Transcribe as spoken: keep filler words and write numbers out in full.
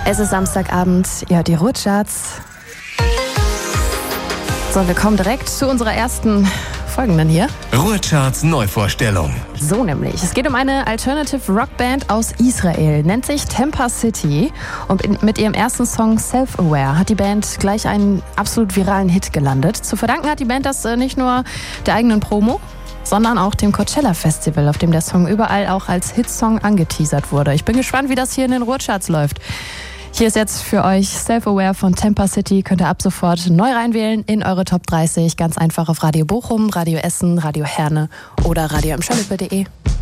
Es ist Samstagabend, ihr hört die Ruhrcharts. So, wir kommen direkt zu unserer ersten folgenden hier. Ruhrcharts Neuvorstellung. So nämlich. Es geht um eine Alternative Rockband aus Israel, nennt sich Tampa City. Und in, mit ihrem ersten Song Self-Aware hat die Band gleich einen absolut viralen Hit gelandet. Zu verdanken hat die Band das äh, nicht nur der eigenen Promo, sondern auch dem Coachella Festival, auf dem der Song überall auch als Hitsong angeteasert wurde. Ich bin gespannt, wie das hier in den Ruhrcharts läuft. Hier ist jetzt für euch Self-Aware von Tampa City. Könnt ihr ab sofort neu reinwählen in eure Top dreißig. Ganz einfach auf Radio Bochum, Radio Essen, Radio Herne oder radio im schöneberg punkt de.